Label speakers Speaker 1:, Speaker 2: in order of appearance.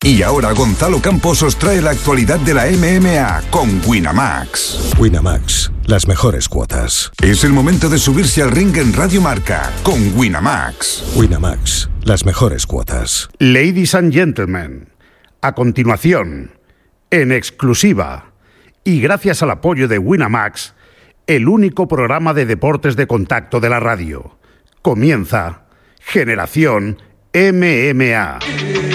Speaker 1: Y ahora Gonzalo Campos os trae la actualidad de la MMA con Winamax.
Speaker 2: Winamax, las mejores cuotas.
Speaker 1: Es el momento de subirse al ring en Radio Marca con Winamax.
Speaker 2: Winamax, las mejores cuotas.
Speaker 3: Ladies and gentlemen, a continuación, en exclusiva y gracias al apoyo de Winamax, el único programa de deportes de contacto de la radio. Comienza Generación MMA.